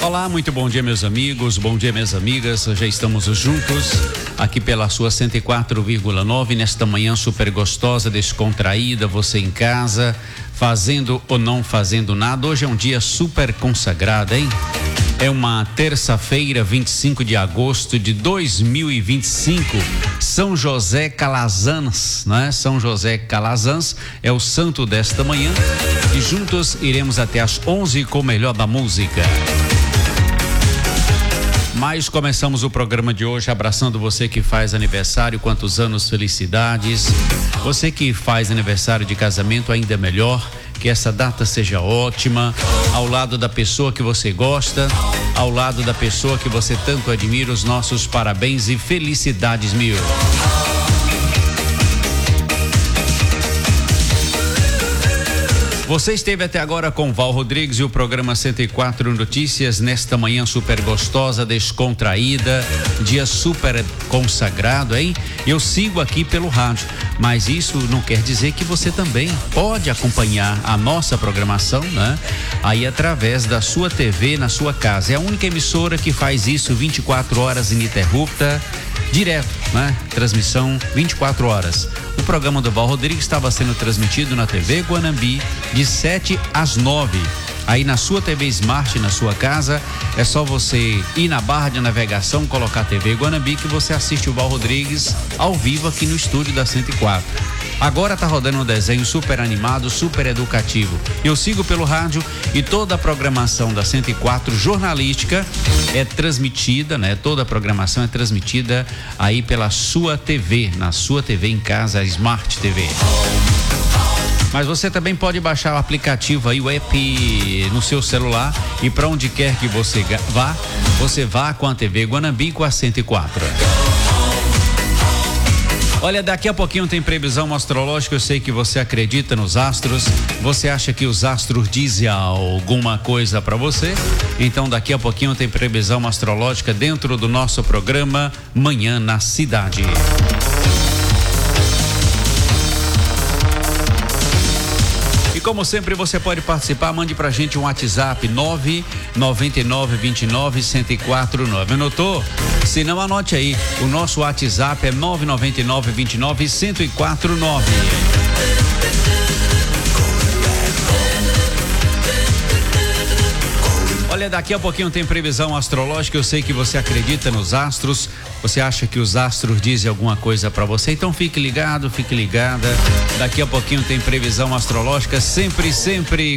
Olá, muito bom dia, meus amigos, bom dia, minhas amigas. Já estamos juntos aqui pela sua 104,9 nesta manhã super gostosa, descontraída, você em casa, fazendo ou não fazendo nada. Hoje é um dia super consagrado, hein? É uma terça-feira, 25 de agosto de 2025, São José Calazans, né? São José Calazans é o santo desta manhã e juntos iremos até às 11 com o melhor da música. Mas começamos o programa de hoje abraçando você que faz aniversário, quantos anos, felicidades. Você que faz aniversário de casamento, ainda melhor, que essa data seja ótima, ao lado da pessoa que você gosta, ao lado da pessoa que você tanto admira, os nossos parabéns e felicidades mil. Você esteve até agora com Val Rodrigues e o programa 104 Notícias nesta manhã super gostosa, descontraída, dia super consagrado, hein? Eu sigo aqui pelo rádio, mas isso não quer dizer que você também pode acompanhar a nossa programação, né? Aí através da sua TV na sua casa. É a única emissora que faz isso 24 horas ininterrupta, direto, né? Transmissão 24 horas. O programa do Val Rodrigues estava sendo transmitido na TV Guanambi de 7 às 9. Aí na sua TV Smart, na sua casa, é só você ir na barra de navegação, colocar TV Guanambi que você assiste o Val Rodrigues ao vivo aqui no estúdio da 104. Agora tá rodando um desenho super animado, super educativo. Eu sigo pelo rádio e toda a programação da 104 jornalística é transmitida, né? Toda a programação é transmitida aí pela sua TV, na sua TV em casa, a Smart TV. Mas você também pode baixar o aplicativo aí, o app no seu celular e para onde quer que você vá com a TV Guanambi com a 104. Olha, daqui a pouquinho tem previsão astrológica. Eu sei que você acredita nos astros. Você acha que os astros dizem alguma coisa para você? Então daqui a pouquinho tem previsão astrológica dentro do nosso programa Manhã na Cidade. E como sempre você pode participar, mande pra gente um WhatsApp 999291049. Anotou? Se não, anote aí. O nosso WhatsApp é 999291049. Olha, daqui a pouquinho tem previsão astrológica. Eu sei que você acredita nos astros. Você acha que os astros dizem alguma coisa para você? Então fique ligado, fique ligada. Daqui a pouquinho tem previsão astrológica, sempre